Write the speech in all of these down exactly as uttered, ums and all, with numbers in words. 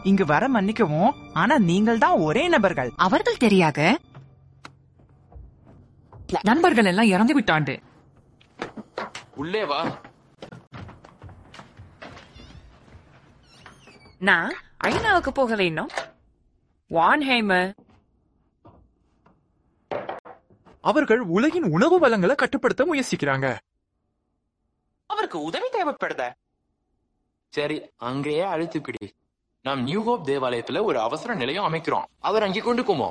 இங்கு வர மன்னிக்கவும், ஆனா நீங்கள் தான் ஒரே நபர்கள். அவர்கள் தெரியாக நண்பர்கள் எல்லாம் இறந்து விட்டாண்டு. உள்ளே வா. நான் ஐநாவுக்கு போகல இன்னும். வான்ஹைமர் அவர்கள் உலகின் உணவு வளங்களை கட்டுப்படுத்த முயற்சிக்கிறாங்க. அவருக்கு உதவி தேவைப்படுத. சரி, அங்கேயே அழுத்துக்கிடி. நாம் நியூ ஹோப் தேவாலயத்துல ஒரு அவசர நிலையம் அமைக்கிறோம். அவர் அங்கே கொண்டு போமோ.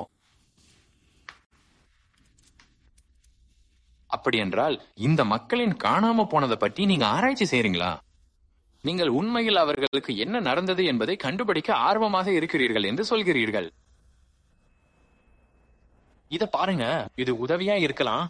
அப்படி என்றால் இந்த மக்களின் காணாம போனதை பற்றி நீங்க ஆராய்ச்சி செய்றீங்களா? நீங்கள் உண்மையில் அவர்களுக்கு என்ன நடந்தது என்பதை கண்டுபிடிக்க ஆர்வமாக இருக்கிறீர்கள் என்று சொல்கிறீர்கள். இத பாருங்க, இது உதவியா இருக்கலாம்.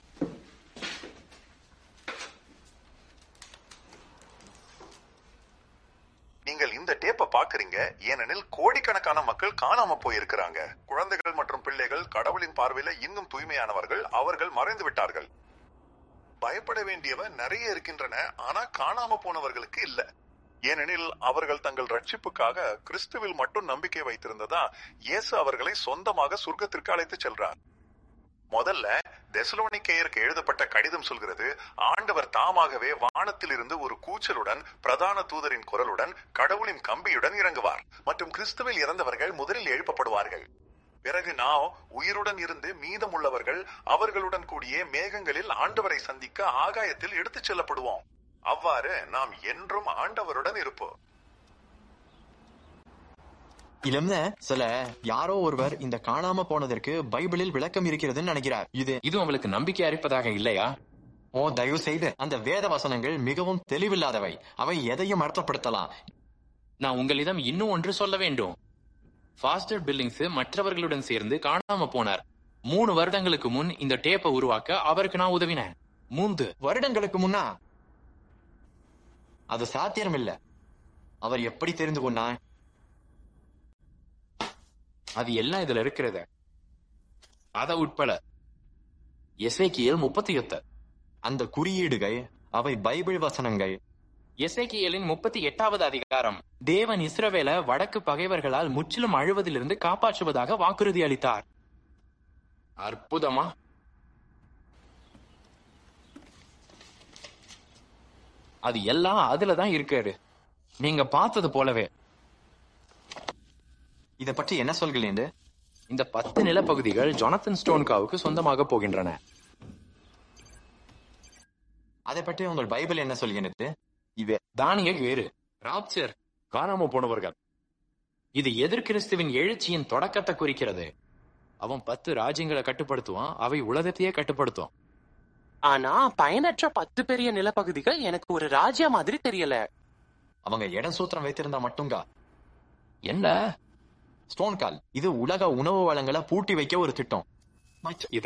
நீங்கள் இந்த டேப்பை பாக்குறீங்க ஏனெனில் கோடிக்கணக்கான மக்கள் காணாம போயிருக்கிறாங்க. குழந்தைகள் மற்றும் பிள்ளைகள் கடவுளின் பார்வையில இன்னும் தூய்மையானவர்கள், அவர்கள் மறைந்து விட்டார்கள். பயப்பட வேண்டியவ நிறைய இருக்கின்றன, ஆனா காணாம போனவர்களுக்கு இல்ல. ஏனெனில் அவர்கள் தங்கள் ரட்சிப்புக்காக கிறிஸ்துவில் மட்டும் நம்பிக்கை வைத்திருந்ததா இயேசு அவர்களை சொந்தமாக சொர்க்கத்திற்கு அழைத்து செல்றார். முதல்ல தெசலோனிக்கேயருக்கு எழுதப்பட்ட கடிதம் சொல்கிறது, ஆண்டவர் தாமாகவே வானத்தில் இருந்து ஒரு கூச்சலுடன், பிரதான தூதரின் குரலுடன், கடவுளின் கம்பியுடன் இறங்குவார் மற்றும் கிறிஸ்துவில் இறந்தவர்கள் முதலில் எழுப்பப்படுவார்கள். பிறகு நாம் உயிருடன் இருந்து மீதம் உள்ளவர்கள் அவர்களுடன் கூடிய மேகங்களில் ஆண்டவரை சந்திக்க ஆகாயத்தில் எடுத்துச் செல்லப்படுவோம். அவ்வாறு நாம் என்றும் ஆண்டவருடன் இருப்போம். இல்ல சில யாரோ ஒருவர் இந்த காணாம போனதற்கு பைபிளில் விளக்கம் இருக்கிறதுன்னு நினைக்கிறார். இது இது உங்களுக்கு நம்பிக்கை அளிப்பதாக இல்லையா? ஓ, தயவு செய்து அந்த வேத வசனங்கள் மிகவும் தெளிவில்லாதவை. அவை எதையும் அர்த்தப்படுத்தலாம். நான் உங்களிடம் இன்னும் ஒன்று சொல்ல வேண்டும். ஃபாஸ்டர் பில்லிங்ஸ் மற்றவர்களுடன் சேர்ந்து காணாம போனார். மூணு வருடங்களுக்கு முன் இந்த டேப்பை உருவாக்க அவருக்கு நான் உதவினேன். மூன்று வருடங்களுக்கு முன்னா? அது சாத்தியம் இல்ல. அவர் எப்படி தெரிந்து கொண்டா? அது எல்லாம் இதுல இருக்கிறது. அத உட்பட எசேக்கியேல் முப்பத்தி எட்டு அந்த குறியீடுகள், அவை பைபிள் வசனங்கள். எசேக்கியேலின் முப்பத்தி எட்டாவது அதிகாரம், தேவன் இஸ்ரவேலை வடக்கு பகைவர்களால் முற்றிலும் அழுவதிலிருந்து காப்பாற்றுவதாக வாக்குறுதி அளித்தார். அற்புதமா? அது எல்லாம் அதுலதான் இருக்காரு. நீங்க பார்த்தது போலவே. இத பற்றி என்ன சொல்கிறீங்க? இந்த பத்து நிலப்பகுதிகள் ஜொனத்தன் ஸ்டோன்காவுக்கு சொந்தமாக போகின்றன. அதை பற்றி உங்கள் பைபிள் என்ன சொல்கிறது? இது தானியல் வேறு ராப்சர், காணாம போனவர்கள். இது எதிர் கிறிஸ்துவின் எழுச்சியின் தொடக்கத்தை குறிக்கிறது. அவன் பத்து ராஜ்யங்களை கட்டுப்படுத்துவான், அவை உலகத்தையே கட்டுப்படுத்தும். ஆனா பயனற்ற பத்து பெரிய நிலப்பகுதிகள் எனக்கு ஒரு ராஜ்ய மாதிரி தெரியல. அவங்க இடம் சூத்திரம் வைத்திருந்தா மட்டுங்க. என்ன ஸ்டோன்கால் இது உலக உணவு வளங்களை பூட்டி வைக்க ஒரு திட்டம். இத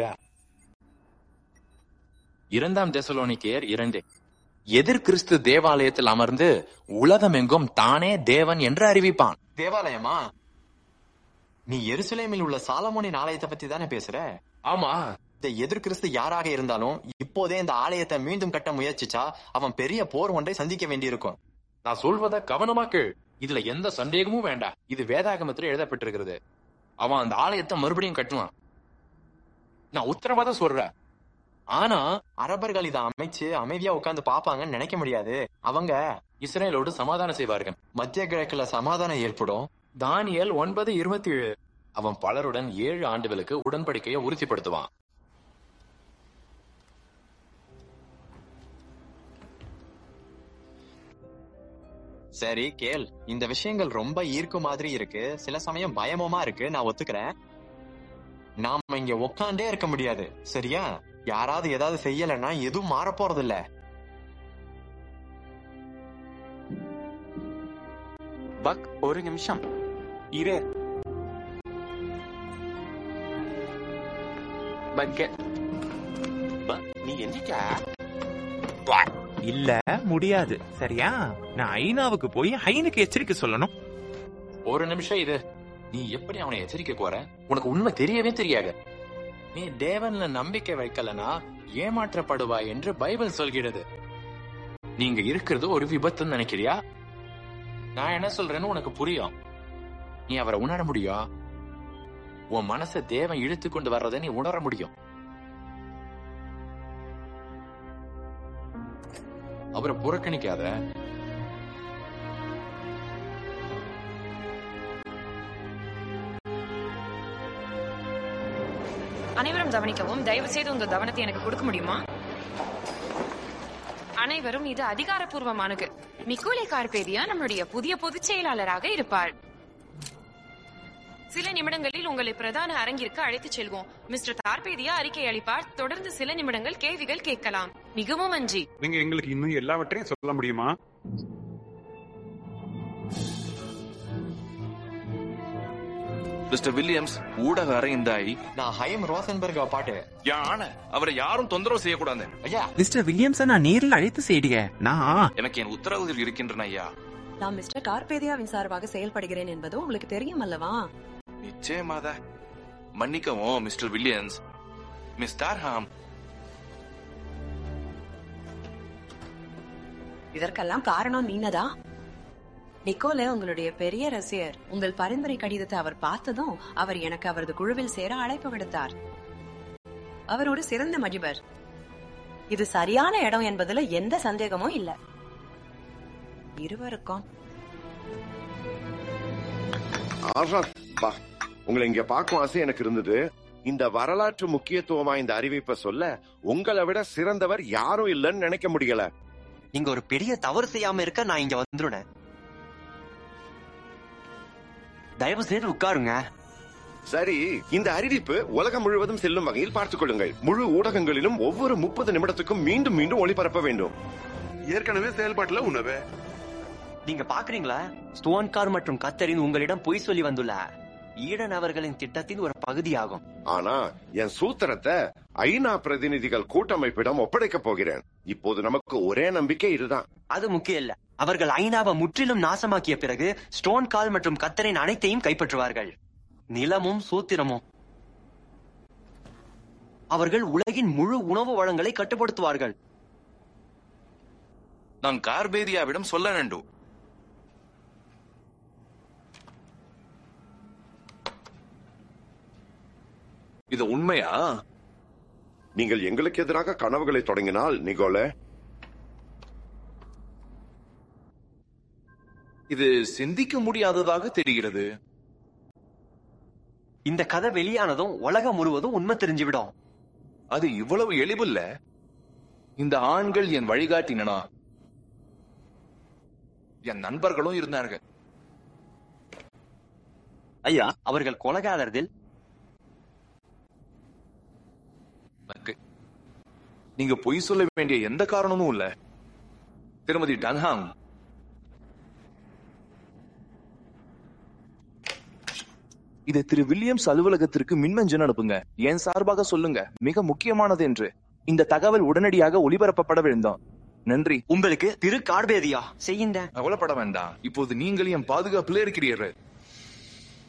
இரண்டாம் தெசலோனிக்கேயர் இரண்டு. எதிர் கிறிஸ்து தேவாலயத்தில் அமர்ந்து உலகம் எங்கும் தானே தேவன் என்று அறிவிப்பான். தேவாலயமா? நீ எருசலேமில் உள்ள சாலமோனின் ஆலயத்தை பத்தி தானே பேசுற? ஆமா. இந்த எதிர் கிறிஸ்து யாராக இருந்தாலும் இப்போதே இந்த ஆலயத்தை மீண்டும் கட்ட முயற்சிச்சா அவன் பெரிய போர் ஒன்றை சந்திக்க வேண்டியிருக்கும். நான் சொல்வத கவனமாக்கு. இதுல எந்த சந்தேகமும் வேண்டாம். இது வேதாகமத்தில் எழுதப்பட்டிருக்கிறது. அவன் அந்த ஆலயத்தை மறுபடியும் கட்டுவான். நான் உத்தரவாதம் சொல்றேன். ஆனா அரபர்கள் இதை அமைச்சு அமைதியா உட்கார்ந்து பாப்பாங்கன்னு நினைக்க முடியாது. அவங்க இஸ்ரேலோடு சமாதானம் செய்வார்கள். மத்திய கிழக்குல சமாதானம் ஏற்படும். தானியேல் ஒன்பது இருபத்தி ஏழு. அவன் பலருடன் ஏழு ஆண்டுகளுக்கு உடன்படிக்கையை உறுதிப்படுத்துவான். சரி கேள், இந்த விஷயங்கள் ரொம்ப ஈர்க்கும் மாதிரி இருக்கு, சில சமயம் பயமுமா இருக்கு, நான் ஒத்துக்கிறேன். நாம இங்க உக்காண்டே இருக்க முடியாது, சரியா? யாராவது ஏதாவது செய்யலன்னா எதுவும் மாற போறது இல்ல. பக், ஒரு நிமிஷம் இரு. நீ என்னைக்கா? இல்ல முடியாது, சரியா? நான் ஐநாவுக்கு போய் ஹைனுக்கு எச்சரிக்கை சொல்லணும். ஒரு நிமிஷம் இது. நீ எப்படி அவனை எச்சரிக்க போற? உனக்கு உண்மை தெரியவே தெரியாது. நீ தேவன்ல நம்பிக்கை வைக்கலனா ஏமாற்றப்படுவாய் என்று பைபிள் சொல்கிறது. நீங்க இருக்கிறது ஒரு விபத்துன்னு நினைக்கிறியா? நான் என்ன சொல்றேன்னு உனக்கு புரியும். நீ அவரை உணர முடியும். உன் மனசை தேவன் இழுத்து கொண்டு வர்றதை நீ உணர முடியும். அவரை புறக்கணிக்காத. அனைவரும் கவனிக்கவும். தயவு செய்து உங்க கவனத்தை எனக்கு கொடுக்க முடியுமா? அனைவரும் இது அதிகாரப்பூர்வமானது. மிக்கோலே கார்பேதியா நம்முடைய புதிய பொதுச் செயலாளராக இருப்பார். சில நிமிடங்களில் உங்களை பிரதான அரங்கிற்கு அழைத்துச் செல்வோம். மிஸ்டர் கார்பேதியா அறிக்கை அளிப்பார். தொடர்ந்து சில நிமிடங்கள் கேள்விகள் கேட்கலாம். மிகவும் நன்றி. நீங்க எங்களுக்கு இன்னும் எல்லாவற்றையும் சொல்ல முடியுமா? மிஸ்டர் வில்லியம்ஸ், ஊடக அறைந்தாய். நான் ஹைம் ரோசன்பர்க் பாட்டு. யானை அவரை யாரும் தொந்தரவு செய்யக்கூடாது. ஐயா, மிஸ்டர் வில்லியம்ஸ நான் நேரில் அழைத்து செய்யுங்க. நான் எனக்கு என் உத்தரவுகள் இருக்கின்றன ஐயா. நான் மிஸ்டர் கார்பேதியாவின் சார்பாக செயல்படுகிறேன் என்பது உங்களுக்கு தெரியும் அல்லவா? நிச்சயமாக. மன்னிக்கவும் மிஸ்டர் வில்லியம்ஸ். மிஸ் டார்ஹாம், இதற்கெல்லாம் காரணம் நீனதா? நிக்கோலே உங்களுடைய பெரிய ரசிகர். உங்கள் பரிந்துரை கடிதத்தை அவர் பார்த்ததும் அவர் எனக்கு அவரது குழுவில் சேர அழைப்பு விடுத்தார். அவர் ஒரு சிறந்த மதிபர். இது சரியான இடம் என்பதுல எந்த சந்தேகமும் இல்ல. இருவருக்கும் உங்களை இங்க பார்க்கும் ஆசை எனக்கு இருந்தது. இந்த வரலாற்று முக்கியத்துவமா இந்த அறிவிப்பை சொல்ல உங்களை விட சிறந்தவர் யாரும் இல்லைன்னு நினைக்க முடியல. நீங்க ஒரு பெரிய தவறு செய்யாம இருக்க நான் இங்க வந்துருனேன். தயவு செய்து உட்காருங்க. சரி, இந்த அறிவிப்பு உலகம் முழுவதும் செல்லும் வகையில் பார்த்துக் கொள்ளுங்கள். முழு ஊடகங்களிலும் ஒவ்வொரு முப்பது நிமிடத்துக்கும் மீண்டும் மீண்டும் ஒளிபரப்ப வேண்டும். ஏற்கனவே செயல்பாட்டுல உணவு. நீங்க பாக்குறீங்களா, ஸ்டோன்கார் மற்றும் கத்தரின் உங்களிடம் பொய் சொல்லி வந்துள்ள ஈடன் அவர்களின் திட்டத்தின் ஒரு பகுதியாகும். ஆனா என் சூத்திரத்தை ஐநா பிரதிநிதிகள் கூட்டமைப்பிடம் ஒப்படைக்க போகிறேன். இப்போது நமக்கு ஒரே நம்பிக்கை இதுதான். அது முக்கியம் இல்ல. அவர்கள் ஐநாவை முற்றிலும் நாசமாக்கிய பிறகு ஸ்டோன் கால் மற்றும் கத்தரின் அனைத்தையும் கைப்பற்றுவார்கள். நிலமும் சூத்திரமும். அவர்கள் உலகின் முழு உணவு வளங்களை கட்டுப்படுத்துவார்கள். நான் கார்பேதியாவிடம் சொல்ல வேண்டும். இது உண்மையா? நீங்கள் எங்களுக்கு எதிராக கனவுகளை தொடங்கினால் நிக்கோலே, இது சிந்திக்க முடியாததாக தெரிகிறது. இந்த கதை வெளியானதும் உலகம் முழுவதும் உண்மை தெரிஞ்சுவிடும். அது இவ்வளவு எளிதில்ல. இந்த ஆண்கள் என் வழிகாட்டினா, என் நண்பர்களும் இருந்தார்கள். ஐயா, அவர்கள் கொலைகாரர்கள். நீங்க பொய் சொல்ல வேண்டிய எந்த காரணமும் இல்ல. திருமதி டன்ஹாங், இதை திரு வில்லியம்ஸ் அலுவலகத்திற்கு மின்மஞ்சன் அனுப்புங்க. என் சார்பாக சொல்லுங்க, மிக முக்கியமானது என்று. இந்த தகவல் உடனடியாக ஒளிபரப்பப்பட வேண்டும். நன்றி. உங்களுக்கு திரு கார்பேதியா செய்யுங்க. கவலைப்பட வேண்டாம். இப்போது நீங்கள் என் பாதுகாப்பில் இருக்கிறீர்கள்.